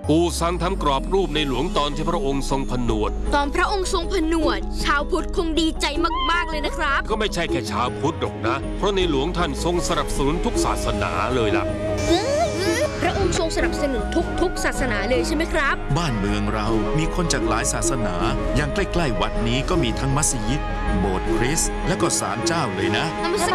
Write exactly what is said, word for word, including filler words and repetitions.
ปู่สั่งทำกรอบรูปในหลวงตอนที่พระองค์ทรงผนวดตอนพระองค์ทรงผนวดชาวพุทธคงดีใจมากๆเลยนะครับก็ไม่ใช่แค่ชาวพุทธหรอกนะเพราะในหลวงท่านทรงสนับสนุนทุกศาสนาเลยล่ะพระองค์ทรงสนับสนุนทุกๆศาสนาเลยใช่ไหมครับบ้านเมืองเรามีคนจากหลายศาสนาอย่างใกล้ๆวัดนี้ก็มีทั้งมัสยิดโบสถ์คริสต์และก็ศาลเจ้าเลยนะ